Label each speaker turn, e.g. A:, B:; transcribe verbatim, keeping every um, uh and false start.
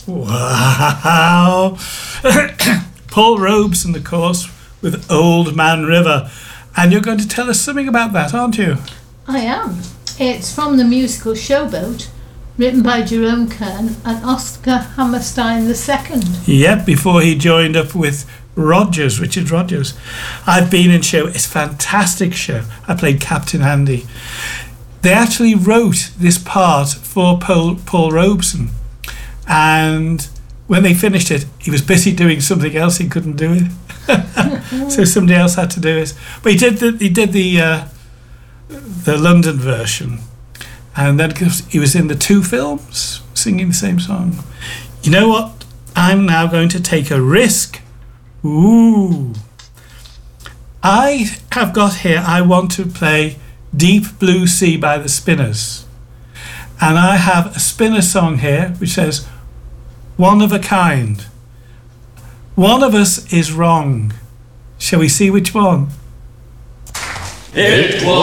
A: Wow. Paul Robeson, of course, with Old Man River. And you're going to tell us something about that, aren't you?
B: I am. It's from the musical Showboat, written by Jerome Kern and Oscar Hammerstein the Second.
A: Yep, before he joined up with Rogers, Richard Rogers. I've been in show. It's a fantastic show. I played Captain Andy. They actually wrote this part for Paul, Paul Robeson, and when they finished it, he was busy doing something else. He couldn't do it, so somebody else had to do it. But he did the he did the uh, the London version, and then he was in the two films singing the same song. You know what? I'm now going to take a risk. Ooh. I have got here, I want to play Deep Blue Sea by the Spinners. And I have a Spinner song here which says, one of a kind. One of us is wrong. Shall we see which one?
C: It was